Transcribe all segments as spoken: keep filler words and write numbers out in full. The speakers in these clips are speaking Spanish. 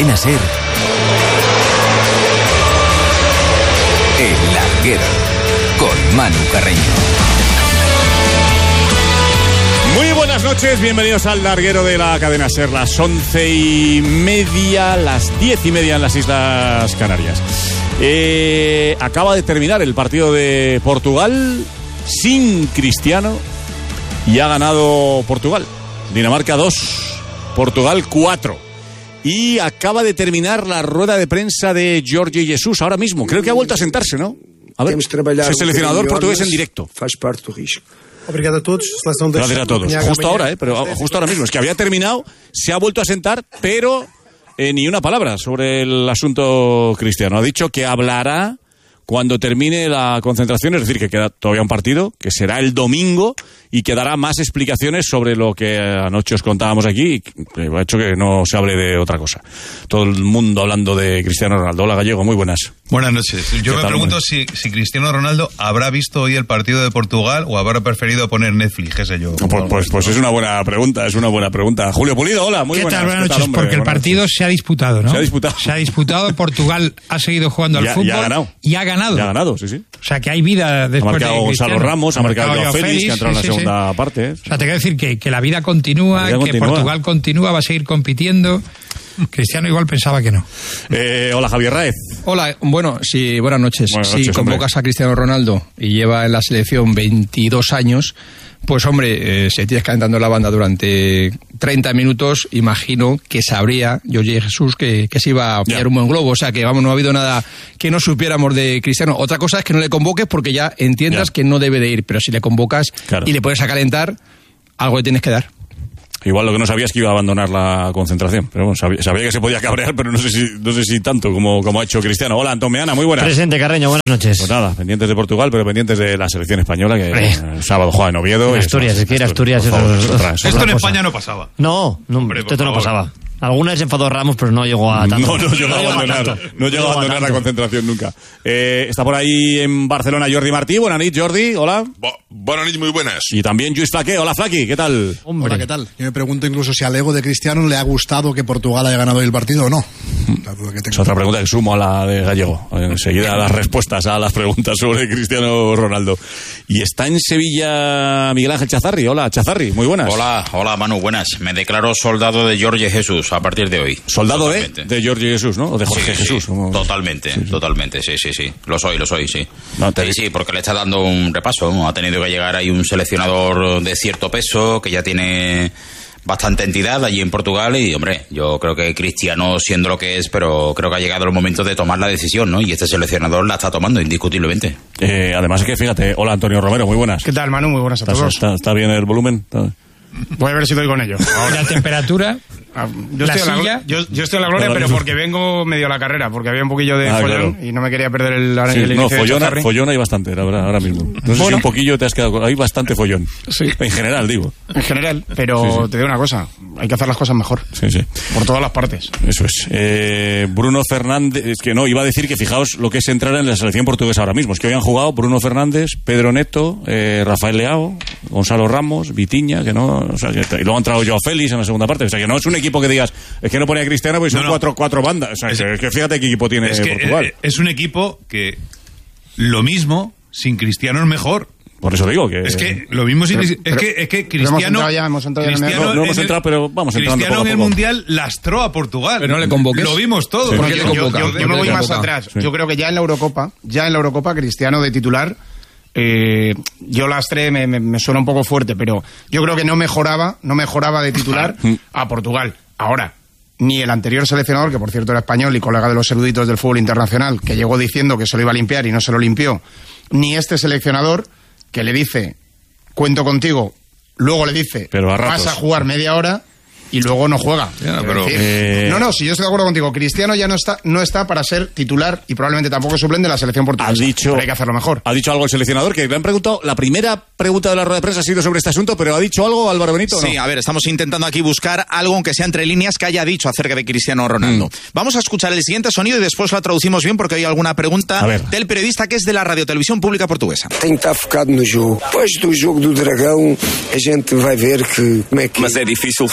Cadena SER, El Larguero, con Manu Carreño. Muy buenas noches, bienvenidos al Larguero de la Cadena SER, las once y media, las diez y media en las Islas Canarias. Eh, acaba de terminar el partido de Portugal sin Cristiano y ha ganado Portugal. Dinamarca dos, Portugal cuatro. Y acaba de terminar la rueda de prensa de Jorge Jesus ahora mismo. Creo que ha vuelto a sentarse, ¿no? A ver, es el seleccionador portugués en directo. Obrigado a todos. Gracias a todos. Justo ahora, ¿eh? Pero justo ahora mismo. Es que había terminado, se ha vuelto a sentar, pero eh, ni una palabra sobre el asunto Cristiano. Ha dicho que hablará cuando termine la concentración, es decir, que queda todavía un partido, que será el domingo, y que dará más explicaciones sobre lo que anoche os contábamos aquí, y que ha hecho que no se hable de otra cosa. Todo el mundo hablando de Cristiano Ronaldo. Hola, Gallego, muy buenas. Buenas noches. Yo me pregunto si, si Cristiano Ronaldo habrá visto hoy el partido de Portugal o habrá preferido poner Netflix, qué sé yo. Pues, pues, pues es una buena pregunta, es una buena pregunta. Julio Pulido, hola, muy ¿Qué buenas. Tal? Buenas noches, ¿Qué tal, hombre? porque el Buenas partido noches. se ha disputado, ¿no? Se ha disputado. Se ha disputado, Portugal ha seguido jugando al Ya- fútbol. ya ha ganado. Y ha ganado. Ya ha ganado, sí, sí. O sea, que hay vida Ha después marcado de Gonzalo Cristiano. Ramos, ha marcado Joao Félix, que ha entrado en la sí, sí, segunda sí. parte. ¿eh? O sea, te quiero decir que, que la vida continúa, La vida que continúa. Portugal continúa, va a seguir compitiendo. Cristiano igual pensaba que no. Eh, hola, Javier Raez. Hola, bueno, sí, buenas noches. Buenas si noches, convocas hombre. a Cristiano Ronaldo y lleva en la selección veintidós años, pues hombre, eh, si tienes calentando la banda durante treinta minutos, imagino que sabría Jorge Jesús que, que se iba a pillar Ya. un buen globo. O sea, que vamos, no ha habido nada que no supiéramos de Cristiano. Otra cosa es que no le convoques porque ya entiendas Ya. que no debe de ir, pero si le convocas Claro. y le pones a calentar, algo le tienes que dar. Igual lo que no sabía es que iba a abandonar la concentración. Pero bueno, sabía, sabía que se podía cabrear, pero no sé si, no sé si tanto como, como ha hecho Cristiano. Hola, Antón Meana, muy buenas. Presente, Carreño, buenas noches. Pues nada, pendientes de Portugal, pero pendientes de la selección española, que Eh. el sábado juega en Oviedo. En y Asturias, eso- es que ir a Asturias por favor, eso es- es otra- es Esto otra en cosa. España no pasaba. No, no, Hombre, por esto no favor. pasaba. Alguna vez se enfadó Ramos, pero no llegó a tanto. No, no llegó a abandonar, tanto. no llegó a abandonar la tanto. concentración nunca. Eh, está por ahí en Barcelona Jordi Martí. Buenas noches, Jordi. Hola. Bo- Buenas noches, muy buenas. Y también Lluís Flaqué. Hola, Flaqui. ¿Qué tal? Hombre. Hola, ¿qué tal? Yo me pregunto incluso si al ego de Cristiano le ha gustado que Portugal haya ganado el partido o no. La duda que Es tengo. otra pregunta que sumo a la de Gallego. Enseguida las respuestas a las preguntas sobre Cristiano Ronaldo. Y está en Sevilla Miguel Ángel Chazarri. Hola, Chazarri. Muy buenas. Hola, hola Manu, buenas. Me declaro soldado de Jorge Jesús a partir de hoy. Soldado de, Totalmente. de Jorge Jesús, ¿no? O de Jorge Sí, Jesús. sí, como- totalmente, Sí, sí. totalmente, sí, sí, sí. Lo soy, lo soy, sí. No, te- Sí, sí, porque le está dando un repaso, ¿no? Ha tenido que llegar ahí un seleccionador de cierto peso, que ya tiene bastante entidad allí en Portugal y, hombre, yo creo que Cristiano siendo lo que es, pero creo que ha llegado el momento de tomar la decisión, ¿no? Y este seleccionador la está tomando, indiscutiblemente. Eh, además es que, fíjate, hola Antonio Romero, muy buenas. ¿Qué tal, Manu? Muy buenas a ¿Está, todos. está- está bien el volumen? ¿Está- Voy a ver si doy con ello. La temperatura, Ah, Yo La estoy, en la, silla. glo- yo, yo estoy en la gloria, Ahora pero mismo. porque vengo medio a la carrera, porque había un poquillo de Ah, follón claro. y no me quería perder el, el Sí, inicio no, de follona, Chazarri. follona hay bastante, la verdad, ahora mismo. No sé si Bueno. un poquillo te has quedado... Hay bastante follón. Sí. En general, digo. En general, pero Sí, sí. te digo una cosa, hay que hacer las cosas mejor, Sí, sí. por todas las partes. Eso es. Eh, Bruno Fernández, es que no, iba a decir que fijaos lo que es entrar en la selección portuguesa ahora mismo. Es que hoy han jugado Bruno Fernández, Pedro Neto, eh, Rafael Leao, Gonzalo Ramos, Vitiña, que no, o sea, que, y luego ha entrado Joao Félix en la segunda parte. O sea, que no es un equipo que digas, es que no pone a Cristiano, pues son No, no. cuatro, cuatro bandas. O sea, Es- que, que fíjate qué equipo tiene Es que Portugal. eh, es un equipo que lo mismo sin Cristiano es mejor. Por eso digo que... Es que lo mismo sin Pero- es pero- que es que pero hemos Cristiano entrado ya, hemos entrado ya en el- Cristiano No, no hemos en el- entrado, pero vamos entrando Cristiano poco a en el poco. Mundial lastró a Portugal. Pero no le convoques. Lo vimos todo. Sí. ¿Por Yo, qué le yo- convoca? yo- ¿Por yo qué me le voy más convoca? atrás. Sí. Yo creo que ya en la Eurocopa, ya en la Eurocopa, Cristiano de titular, eh, yo lastré, me, me, me suena un poco fuerte, pero yo creo que no mejoraba, no mejoraba de titular a Portugal. Ahora, ni el anterior seleccionador, que por cierto era español y colega de los eruditos del fútbol internacional, que llegó diciendo que se lo iba a limpiar y no se lo limpió, ni este seleccionador, que le dice, cuento contigo, luego le dice, Pero a ratos. vas a jugar media hora y luego no juega. Ya, Es pero- decir, Eh, no, no, si yo estoy de acuerdo contigo, Cristiano ya no está, no está para ser titular y probablemente tampoco suplente de la selección portuguesa. Ha dicho, Pero hay que hacerlo mejor. Ha dicho algo el seleccionador, que le han preguntado, la primera pregunta de la rueda de prensa ha sido sobre este asunto, pero ¿ha dicho algo Álvaro Benito o no? Sí, a ver, estamos intentando aquí buscar algo, aunque sea entre líneas, que haya dicho acerca de Cristiano Ronaldo. Mm. Vamos a escuchar el siguiente sonido y después la traducimos bien porque hay alguna pregunta A ver. del periodista que es de la Radiotelevisión Pública Portuguesa. Tem que estar focado no jogo. Depois do jogo do Dragão, a gente vai ver que como é que... Mas é difícil focar, Jorge.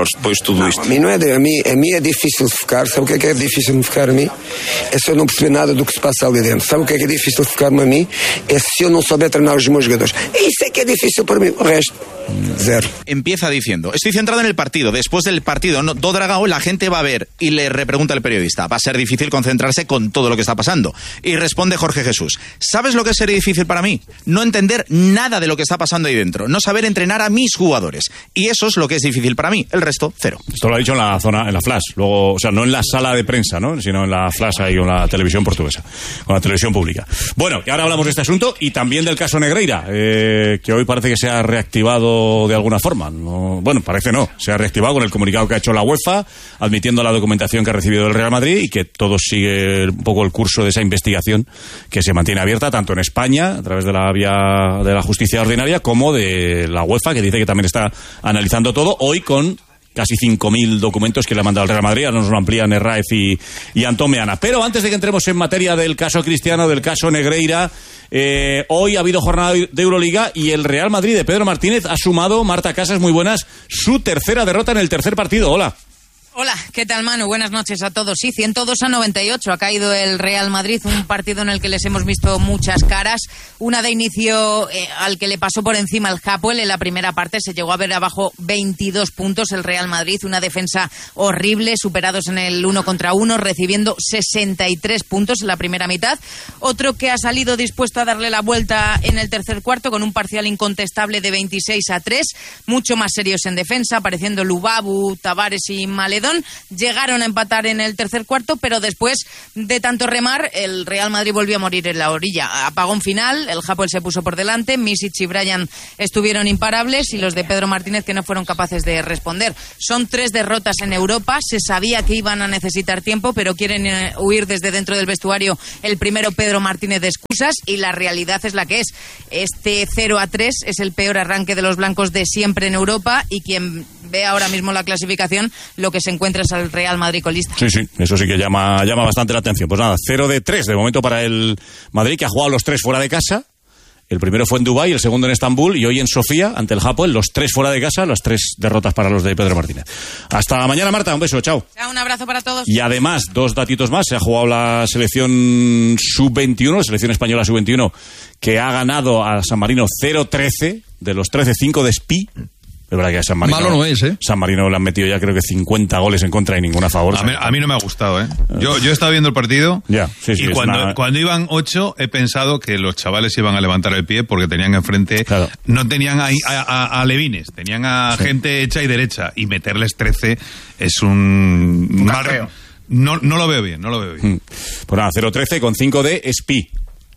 depois de tudo não, isto? A mim não é, a mim, a mim é difícil de focar. Sabe o que é que é difícil de focar a mim? É se eu não perceber nada do que se passa ali dentro. Sabe o que é que é difícil de focar-me a mim? É se eu não souber treinar os meus jogadores. Isso é que é difícil para mí. O resto, cero. Empieza diciendo, estoy centrado en el partido. Después del partido, no, do Dragao, la gente va a ver. Y le repregunta el periodista, va a ser difícil concentrarse con todo lo que está pasando. Y responde Jorge Jesús, ¿sabes lo que sería difícil para mí? No entender nada de lo que está pasando ahí dentro. No saber entrenar a mis jugadores. Y eso es lo que es difícil para mí. El resto, cero. Esto lo ha dicho en la zona, en la flash. Luego, o sea, no en la sala de prensa, ¿no? Sino en la flash ahí con la televisión portuguesa, con la televisión pública. Bueno, y ahora hablamos de este asunto y también del caso Negreira, eh, que hoy parece que se ha reactivado de alguna forma. No, bueno, parece no. Se ha reactivado con el comunicado que ha hecho la UEFA, admitiendo la documentación que ha recibido del Real Madrid y que todo sigue un poco el curso de esa investigación que se mantiene abierta tanto en España, a través de la vía de la justicia ordinaria, como de la UEFA, que dice que también está analizando todo, hoy con casi cinco mil documentos que le ha mandado el Real Madrid. Ahora nos lo amplían Herráez y, y Antón Meana. Pero antes de que entremos en materia del caso Cristiano, del caso Negreira, eh, hoy ha habido jornada de Euroliga y el Real Madrid de Pedro Martínez ha sumado, Marta Casas, muy buenas, su tercera derrota en el tercer partido. Hola. Hola, ¿qué tal, Manu? Buenas noches a todos. Sí, ciento dos a noventa y ocho ha caído el Real Madrid, un partido en el que les hemos visto muchas caras. Una de inicio eh, al que le pasó por encima el Hapoel en la primera parte, se llegó a ver abajo veintidós puntos el Real Madrid, una defensa horrible, superados en el uno contra uno, recibiendo sesenta y tres puntos en la primera mitad. Otro que ha salido dispuesto a darle la vuelta en el tercer cuarto con un parcial incontestable de veintiséis a tres, mucho más serios en defensa, apareciendo Lubabu, Tavares y Maledón. Llegaron a empatar en el tercer cuarto, pero después de tanto remar, el Real Madrid volvió a morir en la orilla. Apagón final, el Hapoel se puso por delante, Misic y Bryan estuvieron imparables y los de Pedro Martínez que no fueron capaces de responder. Son tres derrotas en Europa, se sabía que iban a necesitar tiempo, pero quieren eh, huir desde dentro del vestuario el primero Pedro Martínez de excusas y la realidad es la que es. Este cero a tres es el peor arranque de los blancos de siempre en Europa y quien ve ahora mismo la clasificación, lo que se encuentra es al Real Madrid colista. Sí, sí, eso sí que llama, llama bastante la atención. Pues nada, cero de tres de momento para el Madrid, que ha jugado los tres fuera de casa. El primero fue en Dubái, el segundo en Estambul y hoy en Sofía, ante el Hapoel, los tres fuera de casa, las tres derrotas para los de Pedro Martínez. Hasta mañana, Marta, un beso, chao. Chao, un abrazo para todos. Y además, dos datitos más, se ha jugado la selección sub veintiuno, la selección española sub veintiuno, que ha ganado a San Marino cero trece, de los trece cinco de Spi. Es verdad que a San Marino, malo no es, ¿eh? San Marino le han metido ya creo que cincuenta goles en contra y ninguna a favor. A mí, a mí no me ha gustado, ¿eh? Yo, yo he estado viendo el partido ya, sí, sí, y cuando, una... cuando iban ocho he pensado que los chavales iban a levantar el pie porque tenían enfrente, claro. no tenían a, a, a, a levines, tenían a sí. gente hecha y derecha y meterles trece es un... un mal, no, no lo veo bien, no lo veo bien. Pues nada, cero trece con cinco de Spi.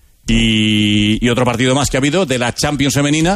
Y, y otro partido más que ha habido de la Champions femenina.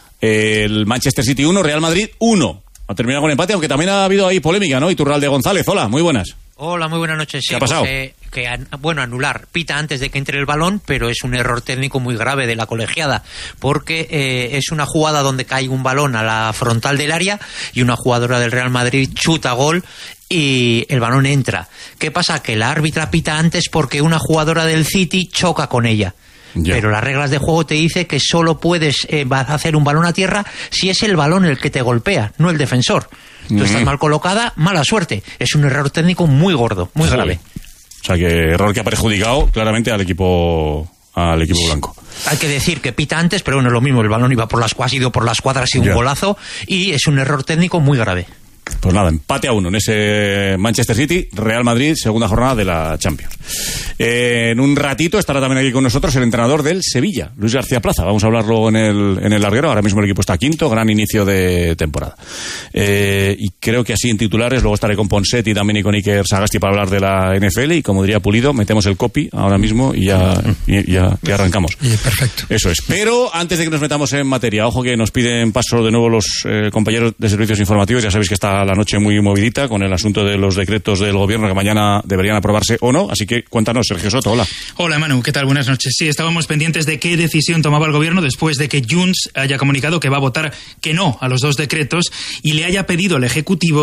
El Manchester City uno, Real Madrid uno. Ha terminado con empate, aunque también ha habido ahí polémica, ¿no? Iturralde González, hola, muy buenas. Hola, muy buenas noches. Sí, ¿Qué ha pasado? Pues, eh, que, bueno, anular. Pita antes de que entre el balón, pero es un error técnico muy grave de la colegiada, porque eh, es una jugada donde cae un balón a la frontal del área y una jugadora del Real Madrid chuta gol y el balón entra. ¿Qué pasa? Que la árbitra pita antes porque una jugadora del City choca con ella. Ya. Pero las reglas de juego te dice que solo puedes eh, hacer un balón a tierra si es el balón el que te golpea, no el defensor. Tú mm. estás mal colocada, mala suerte. Es un error técnico muy gordo, muy Joder. grave. O sea, que error que ha perjudicado claramente al equipo al equipo blanco. Hay que decir que pita antes, pero bueno, es lo mismo. El balón iba por las, ha ido por las cuadras y un ya. golazo y es un error técnico muy grave. Pues nada, empate a uno en ese Manchester City, Real Madrid, segunda jornada de la Champions. Eh, en un ratito estará también aquí con nosotros el entrenador del Sevilla, Luis García Plaza. Vamos a hablarlo en el, en el larguero. Ahora mismo el equipo está quinto, gran inicio de temporada. Eh, y creo que así en titulares, luego estaré con Ponset y también y con Iker Sagasti para hablar de la N F L. Y como diría Pulido, metemos el copy ahora mismo y ya, y, ya, ya arrancamos. Y perfecto. Eso es. Pero antes de que nos metamos en materia, ojo que nos piden paso de nuevo los eh, compañeros de servicios informativos. Ya sabéis que está la noche muy movidita con el asunto de los decretos del gobierno que mañana deberían aprobarse o no, así que cuéntanos, Sergio Soto, hola. Hola Manu, ¿qué tal? Buenas noches. Sí, estábamos pendientes de qué decisión tomaba el gobierno después de que Junts haya comunicado que va a votar que no a los dos decretos y le haya pedido al Ejecutivo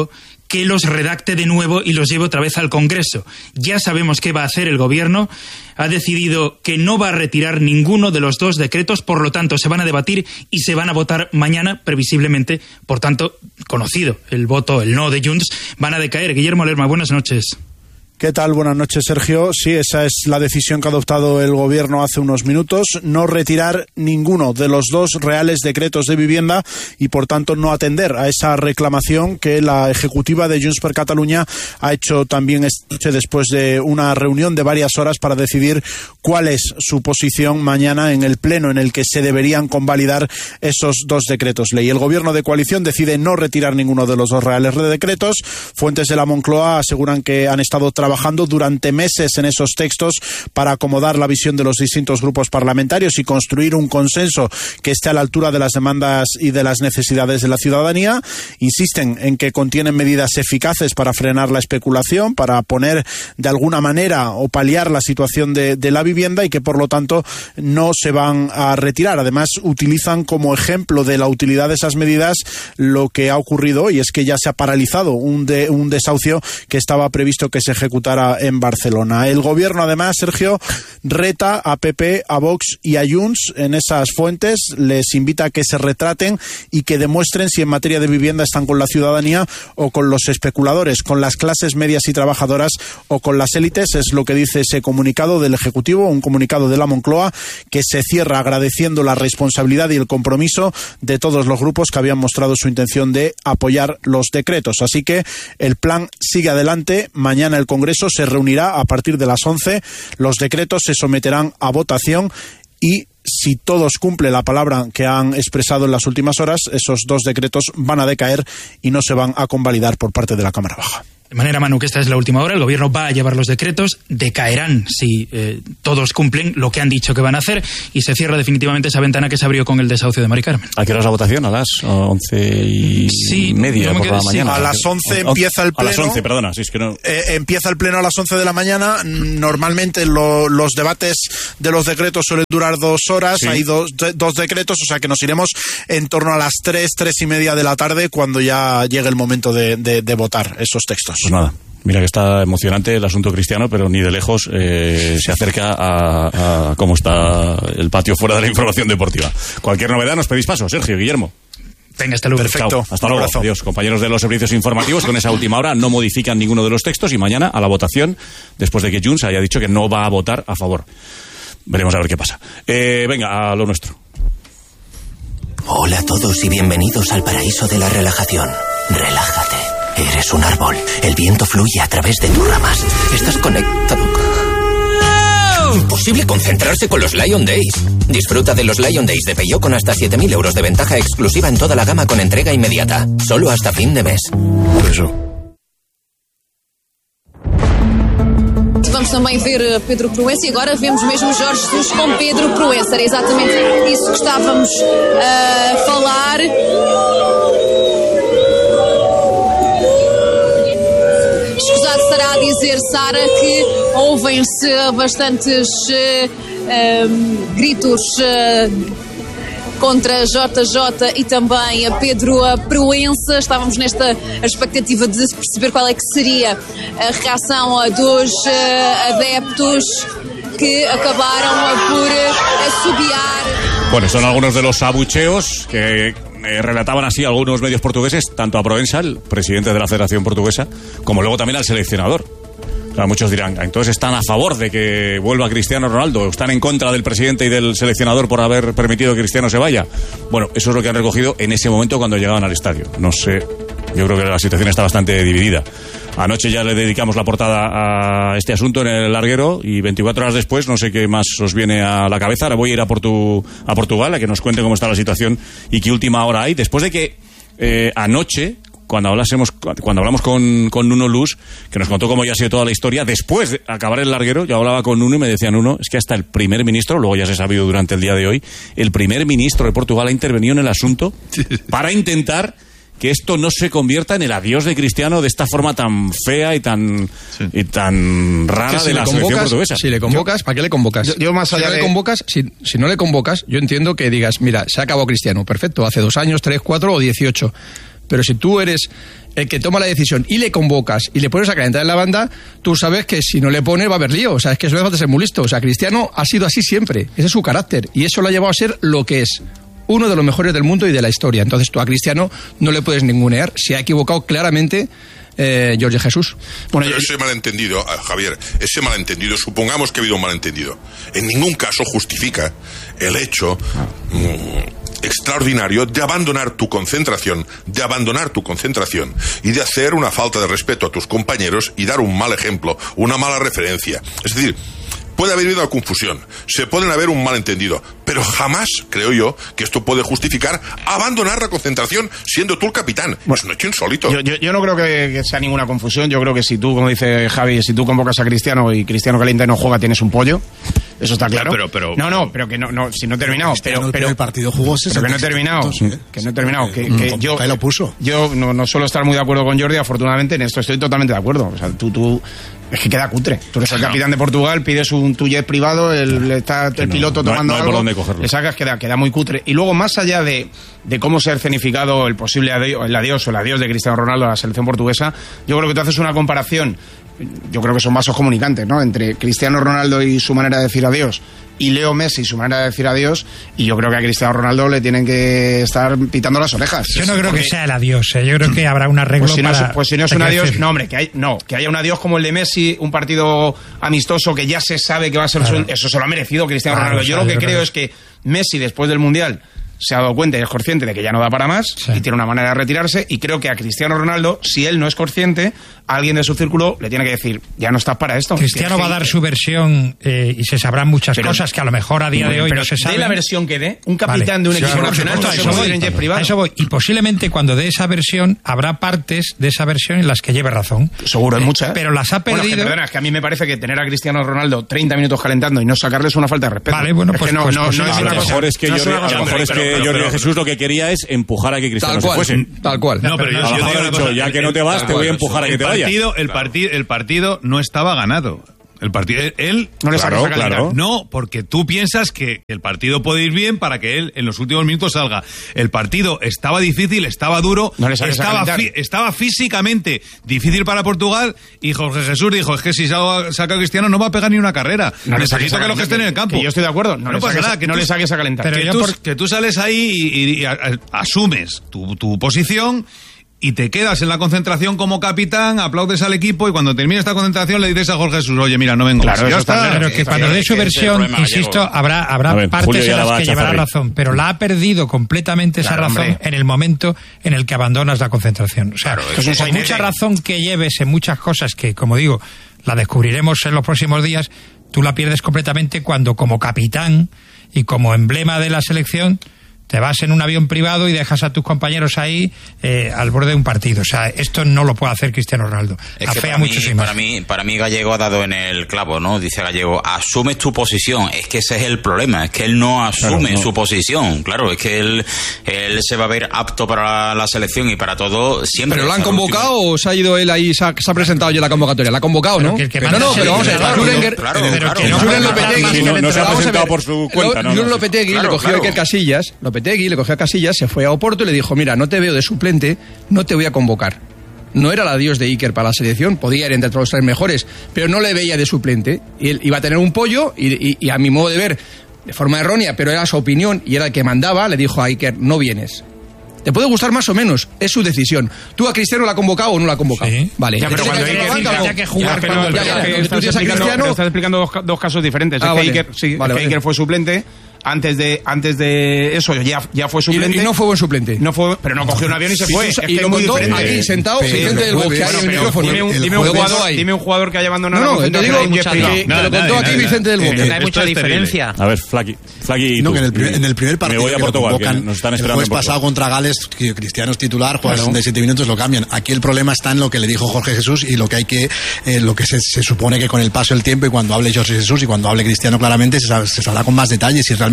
que los redacte de nuevo y los lleve otra vez al Congreso. Ya sabemos qué va a hacer el Gobierno. Ha decidido que no va a retirar ninguno de los dos decretos, por lo tanto se van a debatir y se van a votar mañana, previsiblemente. Por tanto, conocido el voto, el no de Junts, van a decaer. Guillermo Lerma, buenas noches. ¿Qué tal? Buenas noches, Sergio. Sí, esa es la decisión que ha adoptado el Gobierno hace unos minutos, no retirar ninguno de los dos reales decretos de vivienda y, por tanto, no atender a esa reclamación que la ejecutiva de Junts per Catalunya ha hecho también esta noche después de una reunión de varias horas para decidir cuál es su posición mañana en el pleno en el que se deberían convalidar esos dos decretos ley. El Gobierno de coalición decide no retirar ninguno de los dos reales decretos. Fuentes de la Moncloa aseguran que han estado trabajando trabajando durante meses en esos textos para acomodar la visión de los distintos grupos parlamentarios y construir un consenso que esté a la altura de las demandas y de las necesidades de la ciudadanía. Insisten en que contienen medidas eficaces para frenar la especulación, para poner de alguna manera o paliar la situación de, de la vivienda y que por lo tanto no se van a retirar. Además, utilizan como ejemplo de la utilidad de esas medidas lo que ha ocurrido hoy, es que ya se ha paralizado un, de, un desahucio que estaba previsto que se ejecutara en Barcelona. El Gobierno, además, Sergio, reta a P P, a Vox y a Junts en esas fuentes, les invita a que se retraten y que demuestren si en materia de vivienda están con la ciudadanía o con los especuladores, con las clases medias y trabajadoras o con las élites. Es lo que dice ese comunicado del Ejecutivo, un comunicado de la Moncloa que se cierra agradeciendo la responsabilidad y el compromiso de todos los grupos que habían mostrado su intención de apoyar los decretos. Así que el plan sigue adelante. Mañana el Congreso se reunirá a partir de las once. Los decretos se someterán a votación y, si todos cumplen la palabra que han expresado en las últimas horas, esos dos decretos van a decaer y no se van a convalidar por parte de la Cámara Baja. De manera, Manu, que esta es la última hora, el Gobierno va a llevar los decretos, decaerán si eh, todos cumplen lo que han dicho que van a hacer y se cierra definitivamente esa ventana que se abrió con el desahucio de Mari Carmen. ¿A qué hora es la votación? ¿A las once y sí, media no por la mañana? Sí, a las once empieza el pleno. A las once, perdona, si es que no... Eh, empieza el pleno a las once de la mañana. Normalmente lo, los debates de los decretos suelen durar dos horas. Sí. Hay dos, de, dos decretos, o sea que nos iremos en torno a las tres, tres y media de la tarde cuando ya llegue el momento de, de, de votar esos textos. Pues nada. Mira que está emocionante el asunto cristiano, pero ni de lejos eh, se acerca a, a cómo está el patio fuera de la información deportiva. Cualquier novedad nos pedís paso. Sergio, Guillermo. Venga, hasta luego. Perfecto. Chao. Hasta luego. Adiós. Compañeros de los servicios informativos, con esa última hora no modifican ninguno de los textos y mañana a la votación, después de que Junts haya dicho que no va a votar a favor. Veremos a ver qué pasa. Eh, venga, a lo nuestro. Hola a todos y bienvenidos al paraíso de la relajación. Relájate. Eres un árbol. El viento fluye a través de tus ramas. Estás conectado. Imposible concentrarse con los Lion Days. Disfruta de los Lion Days de Peugeot con hasta siete mil euros de ventaja exclusiva en toda la gama con entrega inmediata. Solo hasta fin de mes. Eso. Vamos também ver Pedro Proença e agora vemos mesmo Jorge Jesus com Pedro Proença. Era exatamente isso que estávamos a falar. Escusado será a dizer, Sara, que ouvem-se bastantes uh, um, gritos uh, contra J J e também a Pedro Proença. Estávamos nesta expectativa de perceber qual é que seria a reação dos uh, adeptos que acabaram por assobiar. Bueno, son algunos de los abucheos que eh, relataban así algunos medios portugueses, tanto a Proença, el presidente de la Federación Portuguesa, como luego también al seleccionador. O sea, muchos dirán, entonces están a favor de que vuelva Cristiano Ronaldo, o están en contra del presidente y del seleccionador por haber permitido que Cristiano se vaya. Bueno, eso es lo que han recogido en ese momento cuando llegaban al estadio. No sé, yo creo que la situación está bastante dividida. Anoche ya le dedicamos la portada a este asunto en el larguero y veinticuatro horas después no sé qué más os viene a la cabeza. Ahora voy a ir a, Portu, a Portugal a que nos cuente cómo está la situación y qué última hora hay. Después de que eh, anoche, cuando hablásemos, cuando hablamos con, con Nuno Luz, que nos contó cómo ya ha sido toda la historia, después de acabar el larguero, yo hablaba con Nuno y me decía Nuno, es que hasta el primer ministro, luego ya se ha sabido durante el día de hoy, el primer ministro de Portugal ha intervenido en el asunto para intentar que esto no se convierta en el adiós de Cristiano de esta forma tan fea y tan sí. y tan rara si de la selección portuguesa. Si le convocas, ¿para qué le convocas? Yo, yo más allá si no de... le convocas, si, si no le convocas, yo entiendo que digas, mira, se acabó Cristiano, perfecto, hace dos años, tres, cuatro o dieciocho. Pero si tú eres el que toma la decisión y le convocas y le pones a calentar en la banda, tú sabes que si no le pones va a haber lío. O sea, es que eso no hace falta ser muy listo. O sea, Cristiano ha sido así siempre. Ese es su carácter. Y eso lo ha llevado a ser lo que es. Uno de los mejores del mundo y de la historia. Entonces tú a Cristiano no le puedes ningunear. Se ha equivocado claramente eh, Jorge Jesús. Bueno, pero ese malentendido, Javier, ese malentendido, supongamos que ha habido un malentendido, en ningún caso justifica el hecho mmm, extraordinario de abandonar tu concentración, de abandonar tu concentración y de hacer una falta de respeto a tus compañeros y dar un mal ejemplo, una mala referencia. Es decir, puede haber habido una confusión, se pueden haber un malentendido, pero jamás, creo yo, que esto puede justificar abandonar la concentración siendo tú el capitán. Bueno, es un hecho insólito. Yo, yo, yo no creo que, que sea ninguna confusión. Yo creo que si tú, como dice Javi, si tú convocas a Cristiano y Cristiano calienta y no juega, tienes un pollo. Eso está claro. Pero, pero, no, no, pero que no, no si no he terminado. Pero, pero el partido jugó pero que no he terminado. ¿sí? Que no he terminado. Que, que yo, ahí lo puso. Yo no, no suelo estar muy de acuerdo con Jordi, afortunadamente en esto estoy totalmente de acuerdo. O sea, tú, tú es que queda cutre. Tú eres el capitán de Portugal, pides un tu jet privado, el, está el piloto no, tomando no hay, no hay algo, le sacas, queda, queda muy cutre. Y luego, más allá de, de cómo se ha escenificado el posible adiós, el adiós o el adiós de Cristiano Ronaldo a la selección portuguesa, yo creo que tú haces una comparación, yo creo que son vasos comunicantes, ¿no? Entre Cristiano Ronaldo y su manera de decir adiós y Leo Messi y su manera de decir adiós, y yo creo que a Cristiano Ronaldo le tienen que estar pitando las orejas. Yo no creo porque... que sea el adiós, ¿eh? Yo creo que habrá un arreglo pues si no, para... Pues si no es un adiós, no, hombre, que, hay, no, que haya un adiós como el de Messi, un partido amistoso que ya se sabe que va a ser... Claro. Su, eso se lo ha merecido Cristiano claro, Ronaldo. Yo lo que creo es que Messi, después del Mundial, se ha dado cuenta y es consciente de que ya no da para más, sí, y tiene una manera de retirarse, y creo que a Cristiano Ronaldo, si él no es consciente, alguien de su círculo le tiene que decir, ya no estás para esto. Cristiano va a dar su versión eh, y se sabrán muchas pero, cosas que a lo mejor a día de hoy no se saben. De la versión que dé, un capitán vale, de un equipo nacional no se puede ir en jet privado. A eso voy. Y posiblemente cuando dé esa versión, habrá partes de esa versión en las que lleve razón. Seguro, hay eh, muchas. Pero las ha perdido. Bueno, es que, perdona, es que a mí me parece que tener a Cristiano Ronaldo treinta minutos calentando y no sacarle es una falta de respeto. Vale, bueno, es pues, que no, pues, no, pues, no pues, es a lo mejor es que Jorge Jesús lo que quería es empujar a que Cristiano se fuese. Tal cual. No, pero yo, a lo mejor he dicho, ya que no te vas, te voy a empujar a que te vayas. El partido, el partido no estaba ganado. El partido, él no le claro, claro. No, porque tú piensas que el partido puede ir bien para que él en los últimos minutos salga. El partido estaba difícil, estaba duro, no estaba, fi, estaba físicamente difícil para Portugal, y Jorge Jesús dijo, es que si saca a Cristiano no va a pegar ni una carrera. No necesito que los que estén en el campo. Que yo estoy de acuerdo, no, no le pasa saques, nada, que no tú, le saques a calentar. Que, tú, por... que tú sales ahí y, y, y a, a, asumes tu, tu posición y te quedas en la concentración como capitán, aplaudes al equipo y cuando termine esta concentración le dices a Jorge Jesús, oye, mira, no vengo. Claro, ya está. Pero que cuando dé su versión, insisto, habrá, habrá ver, partes en las que llevará razón, pero la ha perdido completamente claro, esa razón hombre. en el momento en el que abandonas la concentración. O sea, claro, hay mucha razón que lleves en muchas cosas que, como digo, la descubriremos en los próximos días, tú la pierdes completamente cuando como capitán y como emblema de la selección te vas en un avión privado y dejas a tus compañeros ahí eh, al borde de un partido. O sea, esto no lo puede hacer Cristiano Ronaldo. Es que para, mí, para, mí, para mí Gallego ha dado en el clavo, ¿no? Dice Gallego, asumes tu posición. Es que ese es el problema, es que él no asume claro, no. su posición. Claro, es que él, él se va a ver apto para la selección y para todo siempre. ¿Pero lo han convocado o se ha ido él ahí, se ha, se ha presentado ya la convocatoria? ¿La ha convocado, no? Que el que no, no, pero vamos a ver, claro, claro. No se ha presentado por su cuenta, ¿no? Julen Lopetegui le cogió a Iker Casillas, Lopetegui le cogió a Casillas, se fue a Oporto y le dijo, mira, no te veo de suplente, no te voy a convocar. No era el adiós de Iker para la selección, podía ir entre los tres mejores, pero no le veía de suplente. Y él iba a tener un pollo y, y, y a mi modo de ver, de forma errónea, pero era su opinión y era el que mandaba, le dijo a Iker, no vienes. Te puede gustar más o menos, es su decisión. ¿Tú a Cristiano la has convocado o no la has convocado? Sí. Vale. Ya, pero cuando hay que, ya, ya que jugar ya, cuando, ya, ya, ya, estás, explicando, Cristiano... estás explicando dos, dos casos diferentes. Ah, es que, vale. Iker, sí, vale, es que vale. Iker fue suplente. Antes de antes de eso ya, ya fue suplente. Y, y no fue buen suplente. No fue, pero no cogió un avión y se fue. Y, es y que lo muy contó diferente. aquí sentado sí, frente del box. Dime un, dime, un jugador, dime un jugador que haya abandonado no, no, la concentración. Te digo que, no, que lo contó aquí Vicente del Box. Hay mucha diferencia. A ver, Flaqui, Flaqui no, que en el primer, en el primer partido me voy a Portugal, que nos están esperando. El jueves pasado contra Gales, que Cristiano es titular, juega sesenta y siete minutos, lo cambian. Aquí el problema está en lo que le dijo Jorge Jesús y lo que hay que, eh, lo que se, se supone que con el paso del tiempo y cuando hable Jorge Jesús y cuando hable Cristiano claramente se, se sabrá con más detalles si realmente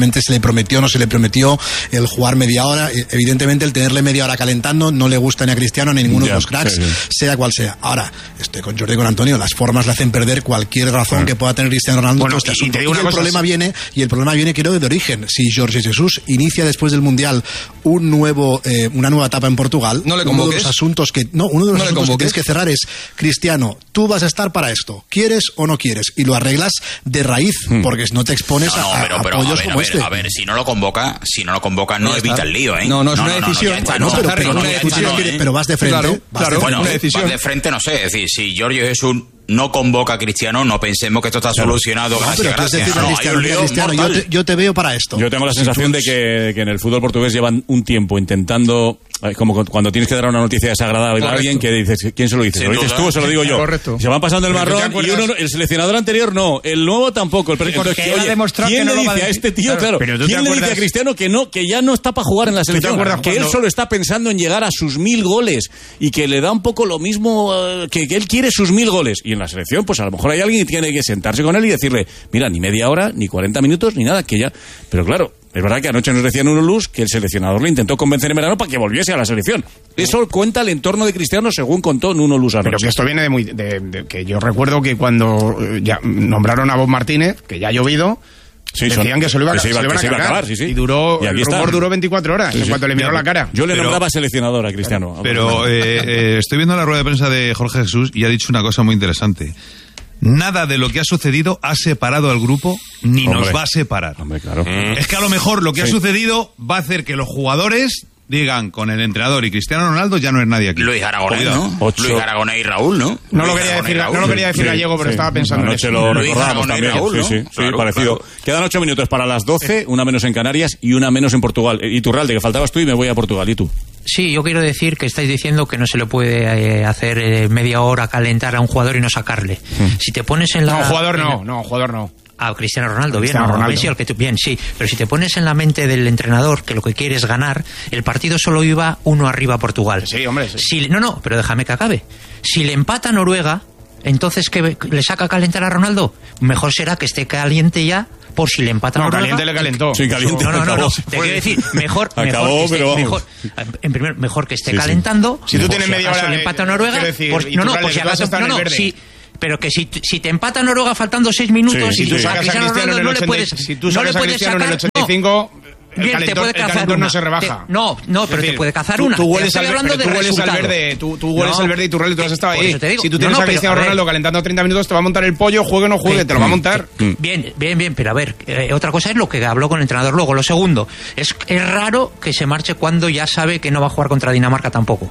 realmente se le prometió, no se le prometió el jugar media hora. Evidentemente el tenerle media hora calentando no le gusta ni a Cristiano ni a ninguno ya, de los cracks, sí, sí. sea cual sea. Ahora, estoy con Jordi y con Antonio, las formas le hacen perder cualquier razón sí. que pueda tener Cristiano Ronaldo bueno, en este y, asunto. Y, y el problema es... viene, y el problema viene creo de origen. Si Jorge Jesús inicia después del Mundial un nuevo, eh, una nueva etapa en Portugal, no le uno de los asuntos que no, uno de los no asuntos que tienes que cerrar es, Cristiano, tú vas a estar para esto, ¿quieres o no quieres? Y lo arreglas de raíz, hmm. porque no te expones no, no, a, pero, a pero, apoyos a ver, como a ver, este. A ver, si no lo convoca, si no lo convoca, no, no evita está. el lío, ¿eh? No, no es no, una no, decisión. No, no, no, pero, pero, una decisión no, ¿eh? pero vas de frente. Claro, vas claro, de bueno, una decisión. vas de frente, no sé, es decir, si Giorgio Jesús no convoca a Cristiano, no pensemos que esto está claro. solucionado. No, pero tú es decir, no, Cristiano, mira, Cristiano yo, te, yo te veo para esto. Yo tengo la sensación de que, que en el fútbol portugués llevan un tiempo intentando, como cuando tienes que dar una noticia desagradable Correcto. a alguien que dices, ¿quién se lo dice? ¿Se lo dices tú o se lo digo yo? Correcto. Se van pasando el marrón y uno, el seleccionador anterior no, el nuevo tampoco. El pre- Entonces, oye, ¿quién le dice a este tío, claro, claro ¿quién le dice a Cristiano que no, que ya no está para jugar en la selección? Que cuando... él solo está pensando en llegar a sus mil goles y que le da un poco lo mismo, que, que él quiere sus mil goles. Y en la selección, pues a lo mejor hay alguien que tiene que sentarse con él y decirle, mira, ni media hora, ni cuarenta minutos, ni nada, que ya... Pero claro, es verdad que anoche nos decía Nuno Luz que el seleccionador le intentó convencer en verano para que volviese a la selección. Eso cuenta el entorno de Cristiano, según contó Nuno Luz anoche. Pero que esto viene de muy... De, de, que yo recuerdo que cuando ya nombraron a Bob Martínez, que ya ha llovido... Sí, decían son, que se lo iba, que se iba, se iba, que se iba a acabar, sí, sí. Y duró, y el rumor duró veinticuatro horas, sí, sí. en cuanto le miró la cara. Yo le pero, nombraba seleccionador a Cristiano. Pero eh, eh, estoy viendo la rueda de prensa de Jorge Jesús y ha dicho una cosa muy interesante. Nada de lo que ha sucedido ha separado al grupo ni hombre, nos va a separar. Hombre, claro. Es que a lo mejor lo que sí. ha sucedido va a hacer que los jugadores digan con el entrenador y Cristiano Ronaldo ya no es nadie aquí. Luis Aragonés, ¿no? Ocho. Luis Aragonés y Raúl, ¿no? No lo quería decir, no lo quería decir sí, gallego, pero sí. estaba pensando Anoche en eso. lo recordábamos también. Raúl, ¿no? Sí, sí, claro, sí parecido. Claro. Quedan ocho minutos para las doce, una menos en Canarias y una menos en Portugal. Y Turralde, que faltabas tú y me voy a Portugal. ¿Y tú? Sí, yo quiero decir que estáis diciendo que no se le puede eh, hacer eh, media hora calentar a un jugador y no sacarle. Hmm. Si te pones en la... No, jugador en no, la... no, jugador no. A Cristiano Ronaldo, bien, Cristiano no, Ronaldo. Messi, al que tú, bien, sí, pero si te pones en la mente del entrenador que lo que quiere es ganar, el partido solo iba uno arriba a Portugal. Sí, hombre, sí. Si, no, no, pero déjame que acabe. Si le empata a Noruega, entonces ¿qué le saca a calentar a Ronaldo? Mejor será que esté caliente ya por si le empata a no, Noruega. Caliente le calentó. Sí, caliente. No, no, no, no. Te quiero decir, mejor, Acabó, mejor, que esté, pero mejor, en primer, mejor que esté sí, calentando. Sí. Si tú tienes si media hora le empata a Noruega, decir, pues, no, no, pues si acaso, no, no, sí. Pero que si, si te empata Noruega faltando seis minutos sí, y si tú sí. sacas a Cristiano, Cristiano no, en el le puedes, si tú no sacas le a puedes Cristiano sacar, en el ochenta y cinco, no. el Bien, calentón, te puede cazar el una. no se rebaja. Te, no, no, pero es decir, te puede cazar tú, una. Tú hueles, al, hablando tú hueles al verde, tú, tú hueles no, al verde y tú, tú has estado ahí. Digo, si tú tienes no, no, a Cristiano pero, a Ronaldo calentando treinta minutos, te va a montar el pollo, juegue o no juegue, eh, te lo va a montar. Eh, bien, bien, bien, pero a ver, eh, otra cosa es lo que habló con el entrenador luego. Lo segundo, es, es raro que se marche cuando ya sabe que no va a jugar contra Dinamarca tampoco.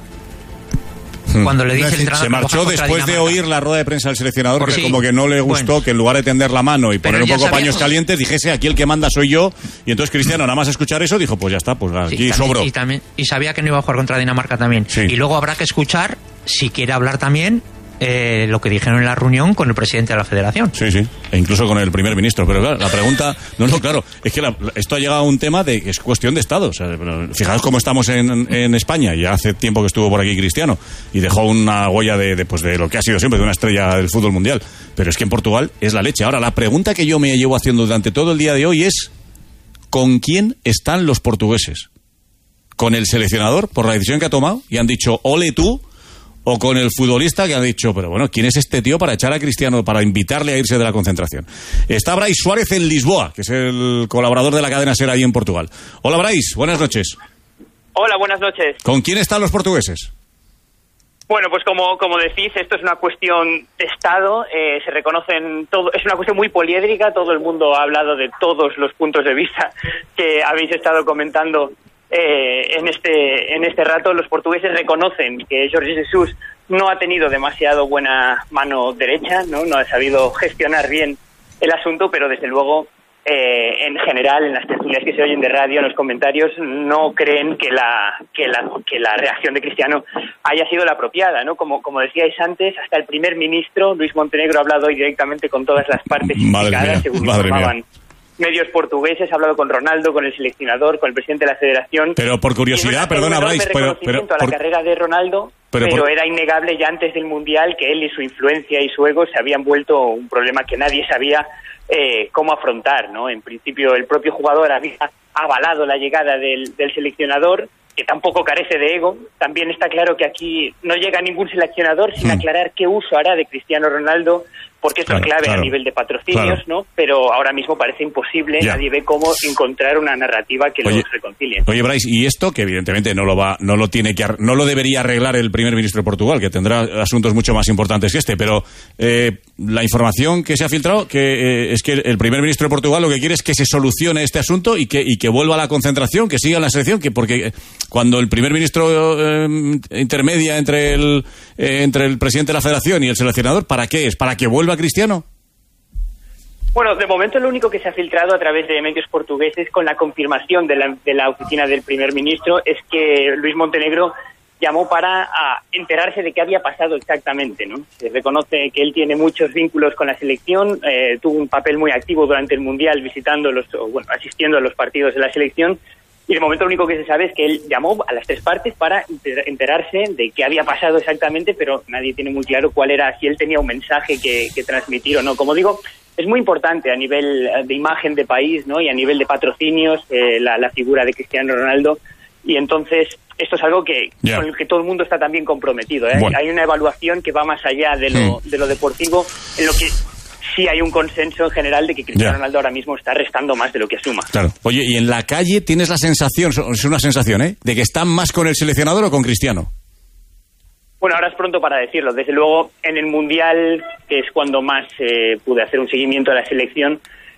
Cuando le dice el entrenador se marchó después de oír la rueda de prensa del seleccionador, porque sí, como que no le gustó bueno, que en lugar de tender la mano y poner un poco sabía, paños calientes dijese aquí el que manda soy yo, y entonces Cristiano nada más escuchar eso dijo pues ya está, pues aquí sí, sobro. Y, también, y sabía que no iba a jugar contra Dinamarca también. Sí. Y luego habrá que escuchar si quiere hablar también Eh, lo que dijeron en la reunión con el presidente de la federación. Sí, sí, e incluso con el primer ministro. Pero claro, la pregunta, no, no, claro, es que la, esto ha llegado a un tema de que es cuestión de Estado. O sea, fijaos cómo estamos en, en España. Ya hace tiempo que estuvo por aquí Cristiano y dejó una huella de, de, pues de lo que ha sido siempre, de una estrella del fútbol mundial. Pero es que en Portugal es la leche. Ahora, la pregunta que yo me llevo haciendo durante todo el día de hoy es ¿con quién están los portugueses? ¿Con el seleccionador por la decisión que ha tomado? Y han dicho, ole tú. O con el futbolista que ha dicho, pero bueno, ¿quién es este tío para echar a Cristiano, para invitarle a irse de la concentración? Está Brais Suárez en Lisboa, que es el colaborador de la cadena SER ahí en Portugal. Hola Brais, buenas noches. Hola, buenas noches. ¿Con quién están los portugueses? Bueno, pues como, como decís, esto es una cuestión de Estado, eh, se reconocen todo, es una cuestión muy poliédrica, todo el mundo ha hablado de todos los puntos de vista que habéis estado comentando. Eh, en este en este rato los portugueses reconocen que Jorge Jesús no ha tenido demasiado buena mano derecha, no no ha sabido gestionar bien el asunto, pero desde luego eh, en general en las tertulias que se oyen de radio, en los comentarios, no creen que la que la que la reacción de Cristiano haya sido la apropiada, no como como decíais antes, hasta el primer ministro Luis Montenegro ha hablado hoy directamente con todas las partes implicadas, según informaban medios portugueses, he hablado con Ronaldo, con el seleccionador, con el presidente de la federación. Pero por curiosidad, perdona, Brais, pero, pero por, a la carrera de Ronaldo, pero, pero por... era innegable ya antes del Mundial que él y su influencia y su ego se habían vuelto un problema que nadie sabía eh, cómo afrontar, ¿no? En principio, el propio jugador había avalado la llegada del, del seleccionador, que tampoco carece de ego. También está claro que aquí no llega ningún seleccionador sin hmm. aclarar qué uso hará de Cristiano Ronaldo, porque esto claro, es clave claro, a nivel de patrocinios, claro. ¿no? Pero ahora mismo parece imposible, ya. Nadie ve cómo encontrar una narrativa que oye, los reconcilie. Oye, Brais, y esto que evidentemente no lo va, no lo tiene que, no lo debería arreglar el primer ministro de Portugal, que tendrá asuntos mucho más importantes que este, pero eh, la información que se ha filtrado que eh, es que el primer ministro de Portugal lo que quiere es que se solucione este asunto y que y que vuelva a la concentración, que siga en la selección, que porque cuando el primer ministro eh, intermedia entre el eh, entre el presidente de la Federación y el seleccionador, ¿para qué es? ¿Para que vuelva Cristiano? Bueno, de momento lo único que se ha filtrado a través de medios portugueses con la confirmación de la, de la oficina del primer ministro es que Luis Montenegro llamó para a enterarse de qué había pasado exactamente, ¿no? Se reconoce que él tiene muchos vínculos con la selección, eh, tuvo un papel muy activo durante el Mundial visitando los, o, bueno, asistiendo a los partidos de la selección. Y de momento lo único que se sabe es que él llamó a las tres partes para enterarse de qué había pasado exactamente, pero nadie tiene muy claro cuál era, si él tenía un mensaje que, que transmitir o no. Como digo, es muy importante a nivel de imagen de país, ¿no? Y a nivel de patrocinios, eh, la, la figura de Cristiano Ronaldo. Y entonces esto es algo que yeah. con el que todo el mundo está también comprometido, ¿eh? Bueno. Hay una evaluación que va más allá de lo, mm. de lo deportivo, en lo que sí hay un consenso en general de que Cristiano yeah. Ronaldo ahora mismo está restando más de lo que asuma. Claro. Oye, y en la calle tienes la sensación, es una sensación, ¿eh?, de que están más con el seleccionador o con Cristiano. Bueno, ahora es pronto para decirlo. Desde luego, en el Mundial, que es cuando más eh, pude hacer un seguimiento de la selección,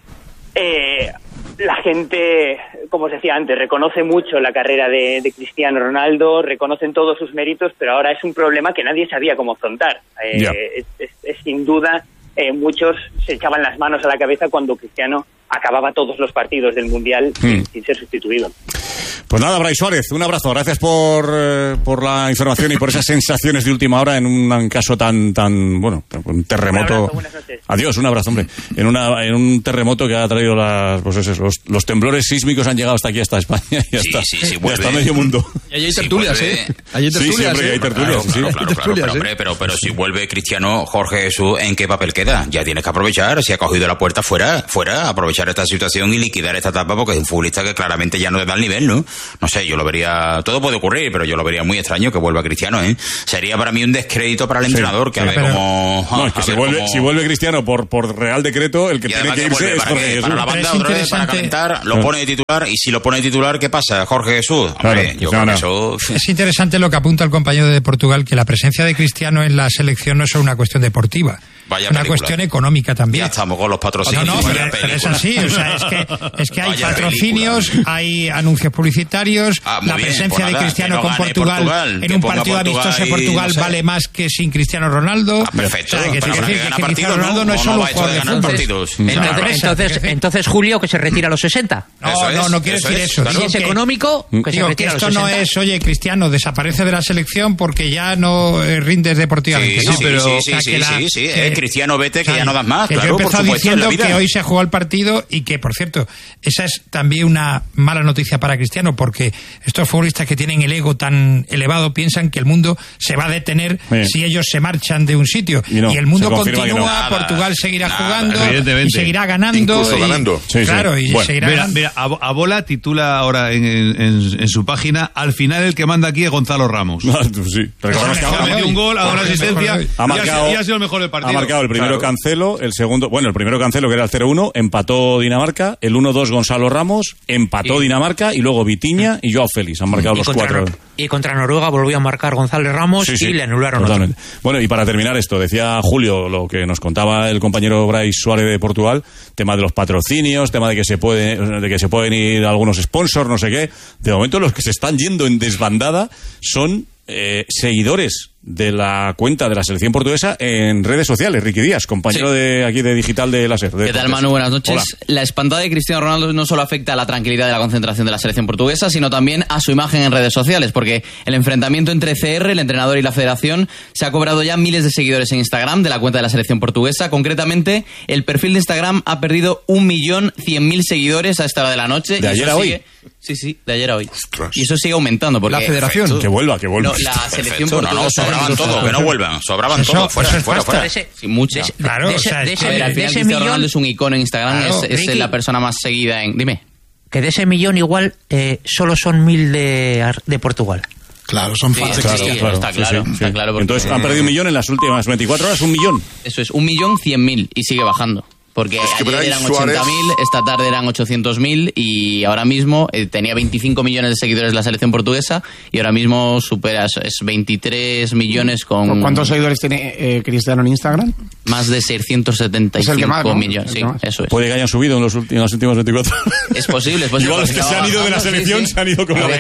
eh, la gente, como os decía antes, reconoce mucho la carrera de, de Cristiano Ronaldo, reconocen todos sus méritos, pero ahora es un problema que nadie sabía cómo afrontar. Eh, yeah. es, es, es sin duda... Eh, muchos se echaban las manos a la cabeza cuando Cristiano acababa todos los partidos del Mundial hmm. sin, sin ser sustituido. Pues nada, Brais Suárez, un abrazo. Gracias por, eh, por la información y por esas sensaciones de última hora en un caso tan, tan bueno, un terremoto. Un abrazo, buenas noches. Adiós, un abrazo, hombre. En, una, en un terremoto que ha traído las, pues esos, los, los temblores sísmicos han llegado hasta aquí, hasta España y hasta, sí, sí, sí, y hasta medio mundo. Y ahí hay tertulias, sí, ¿eh? Hay tertulias, sí, siempre ¿eh? hay tertulias. Claro, claro, claro, claro, pero, hombre, pero, pero si vuelve Cristiano, Jorge Jesús, ¿en qué papel queda? Ya tienes que aprovechar, si ha cogido la puerta fuera, fuera, aprovechar esta situación y liquidar esta etapa, porque es un futbolista que claramente ya no te da el nivel, ¿no? No sé, yo lo vería, todo puede ocurrir, pero yo lo vería muy extraño que vuelva Cristiano, ¿eh? Sería para mí un descrédito para el entrenador, sí, que sí, a ver cómo... No, es que si vuelve, cómo... si vuelve Cristiano por, por Real Decreto, el que tiene que irse es para Jorge que, Jesús. Para la banda otra vez, para calentar, lo pone de titular, y si lo pone de titular, ¿qué pasa? Jorge Jesús. Hombre, claro, yo creo creo que eso... Es interesante lo que apunta el compañero de Portugal, que la presencia de Cristiano en la selección no es solo una cuestión deportiva. Vaya una película. Cuestión económica también. Ya estamos con los patrocinios. No, no, pero, pero es así. O sea, es que, es que hay Vaya patrocinios, película. Hay anuncios publicitarios. Ah, la bien, presencia pues nada, de Cristiano con Portugal, Portugal en un partido amistoso de Portugal no sé. Vale más que sin Cristiano Ronaldo. Ah, perfecto. O sea, que, pero que, que, que, que que Cristiano Ronaldo no, no es solo no un jugador de fútbol. Entonces, entonces, entonces, entonces, Julio, que se retira a los sesenta. No, eso no, es, no quiero decir eso. Si es económico, que se retira a los sesenta. Esto no es, oye, Cristiano desaparece de la selección porque ya no rindes deportivamente. Sí, sí, sí, sí, sí. Cristiano, vete, que ya no das más, que claro, yo he empezado por supuesto, diciendo que hoy se jugó el partido y que, por cierto, esa es también una mala noticia para Cristiano, porque estos futbolistas que tienen el ego tan elevado piensan que el mundo se va a detener sí. si ellos se marchan de un sitio. Y, no, y el mundo continúa, no. Portugal seguirá nada, jugando y seguirá ganando. Incluso y, ganando. Sí, claro, sí. y Bueno, seguirá mira, ganando. Mira, Abola titula ahora en, en, en su página, al final el que manda aquí es Gonzalo Ramos. No, sí. Recordamos que ha metido un gol, ha dado una asistencia ha marcado, y ha sido el mejor del partido. Ha marcado el primero claro. Cancelo, el segundo, bueno, el primero Cancelo, que era el cero uno, empató Dinamarca, el uno dos Gonzalo Ramos, empató y, Dinamarca, y luego Vitinha y Joao Félix, han marcado los contra, cuatro. Y contra Noruega volvió a marcar González Ramos sí, sí, y le anularon totalmente. Otro. Bueno, y para terminar esto, decía Julio, lo que nos contaba el compañero Brais Suárez de Portugal, tema de los patrocinios, tema de que se puede, de que se pueden ir algunos sponsors, no sé qué. De momento los que se están yendo en desbandada son eh, seguidores de la cuenta de la selección portuguesa en redes sociales. Ricky Díaz, compañero sí. de aquí de Digital de Láser. ¿Qué tal, Manu? Buenas noches. Hola. La espantada de Cristiano Ronaldo no solo afecta a la tranquilidad de la concentración de la selección portuguesa, sino también a su imagen en redes sociales, porque el enfrentamiento entre C R, el entrenador, y la federación se ha cobrado ya miles de seguidores en Instagram de la cuenta de la selección portuguesa. Concretamente, el perfil de Instagram ha perdido un millón cien mil seguidores a esta hora de la noche. ¿De ayer a hoy? Sí, sí, de ayer a hoy. Ostras. Y eso sigue aumentando. Porque, la federación. Perfecto. Que vuelva, que vuelva. No, la selección portuguesa. No, no, sobraban todo, que no vuelvan. Sobraban eso, todo. Fuera, fuera, fuera. Sí, mucha. De, claro, de ese, o sea, de ese, a ver, al final Cristiano millón... Ronaldo es un icono en Instagram, claro, es, es Ricky, la persona más seguida en... Dime. Que de ese millón igual eh, solo son mil de, de Portugal. Claro, son fans sí, de claro, Cristiano. claro, está claro, sí, sí, está sí. claro. Porque... Entonces han perdido un millón en las últimas veinticuatro horas, un millón. Eso es, un millón cien mil y sigue bajando. Porque es que ayer eran ochenta mil, esta tarde eran ochocientos mil y ahora mismo eh, tenía veinticinco millones de seguidores la selección portuguesa y ahora mismo supera, es veintitrés millones con... ¿Cuántos seguidores tiene eh, Cristiano en Instagram? Más de seiscientos setenta y cinco más, ¿no? millones, sí, eso es. Puede que hayan subido en los últimos, en las últimas veinticuatro horas. Es posible, es posible. Igual es que se han ido de la selección, sí, sí. se han ido con la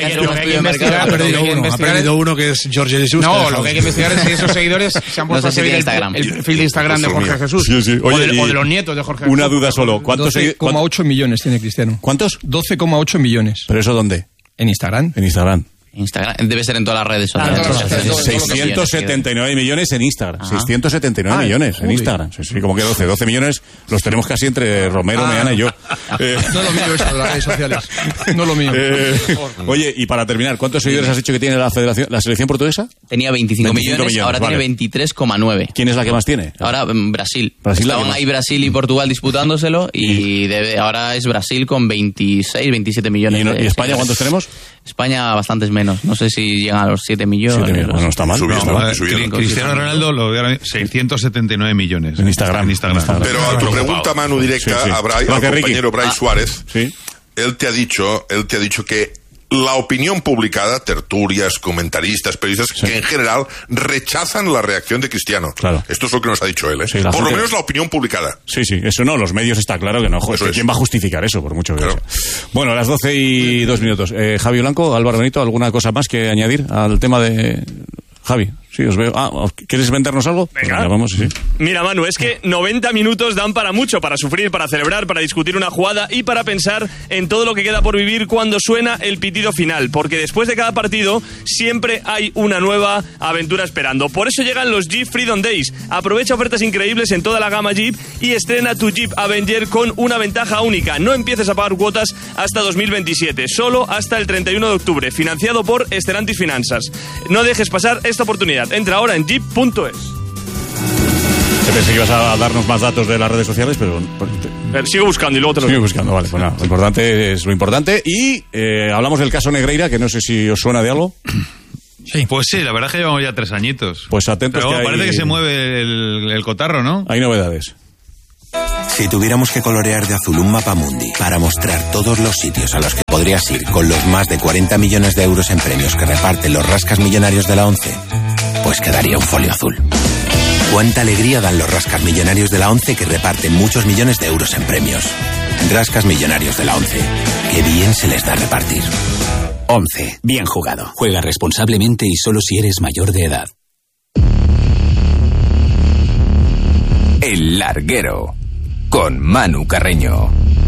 Ha perdido uno, ha perdido uno que es Jorge Jesús. No, lo que hay que investigar es si esos seguidores se han puesto no sé a seguir si el, el perfil de Instagram de Jorge Jesús. Sí, sí. Oye, o, de, o de los nietos de Jorge Jesús. Una duda solo. ¿Cuántos doce coma ocho millones tiene Cristiano. ¿Cuántos? doce coma ocho millones. ¿Pero eso dónde? En Instagram. En Instagram. Instagram debe ser en todas las redes sociales. Ah, seiscientos setenta y nueve millones en Instagram. Ah. seiscientos setenta y nueve ah, millones en Instagram. Sí, sí, como que doce. doce millones los tenemos casi entre Romero, ah. Meana y yo. Eh. No lo mío eso de las redes sociales. No lo mío. Eh, oye, y para terminar, ¿cuántos seguidores has dicho que tiene la federación, la selección portuguesa? Tenía veinticinco, veinticinco millones, millones, ahora vale. Tiene veintitrés coma nueve. ¿Quién es la que más tiene? Ahora Brasil. Brasil Estaban ahí Brasil y Portugal disputándoselo y debe, ahora es Brasil con veintiséis, veintisiete millones. ¿Y, no, ¿y España cuántos tenemos? España bastantes menos. No sé si llegan a los siete millones. siete millones. No está mal. Subiendo, no, está mal. Subiendo. Cristiano Ronaldo lo veo seiscientos setenta y nueve millones. En Instagram. En Instagram. Instagram. Pero a tu pregunta, Manu, directa, sí, sí. a Bray, al compañero Bray ah. Suárez, sí. él te ha dicho, él te ha dicho que la opinión publicada, tertulias, comentaristas, periodistas, sí. que en general rechazan la reacción de Cristiano. Claro. Esto es lo que nos ha dicho él, ¿eh? Sí, por gente... lo menos la opinión publicada. Sí, sí, eso no, los medios está claro que no. Joder, ¿quién va a justificar eso? Por mucho que claro. sea. Bueno, a las doce y dos minutos. Eh, Javi Blanco, Álvaro Benito, ¿alguna cosa más que añadir al tema de... Javi, sí, os veo. Ah, ¿quieres vendernos algo? Venga. Pues vamos, sí. Mira, Manu, es que noventa minutos dan para mucho, para sufrir, para celebrar, para discutir una jugada y para pensar en todo lo que queda por vivir cuando suena el pitido final, porque después de cada partido siempre hay una nueva aventura esperando. Por eso llegan los Jeep Freedom Days. Aprovecha ofertas increíbles en toda la gama Jeep y estrena tu Jeep Avenger con una ventaja única. No empieces a pagar cuotas hasta dos mil veintisiete, solo hasta el treinta y uno de octubre, financiado por Stellantis Finanzas. No dejes pasar esta oportunidad. Entra ahora en jeep punto es. Pensé que ibas a darnos más datos de las redes sociales, pero... pero sigo buscando y luego te lo sigo buscando, vale. Pues nada, lo importante es lo importante. Y eh, hablamos del caso Negreira, que no sé si os suena de algo. Sí. Pues sí, la verdad es que llevamos ya tres añitos. Pues atentos. Pero que hay... parece que se mueve el, el cotarro, ¿no? Hay novedades. Si tuviéramos que colorear de azul un mapa mundi para mostrar todos los sitios a los que podrías ir con los más de cuarenta millones de euros en premios que reparten los rascas millonarios de la ONCE, pues quedaría un folio azul. Cuánta alegría dan los rascas millonarios de la ONCE que reparten muchos millones de euros en premios. Rascas millonarios de la ONCE. Qué bien se les da repartir. ONCE. Bien jugado. Juega responsablemente y solo si eres mayor de edad. El Larguero. Con Manu Carreño.